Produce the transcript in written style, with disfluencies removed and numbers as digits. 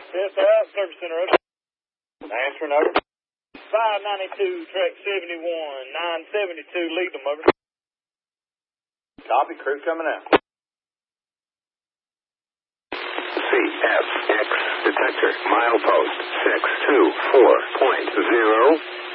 Yes, Service Center, over. Answering, over. 592, track 71, 972, lead them, over. Copy, crew coming out. CFX detector, milepost 624.0.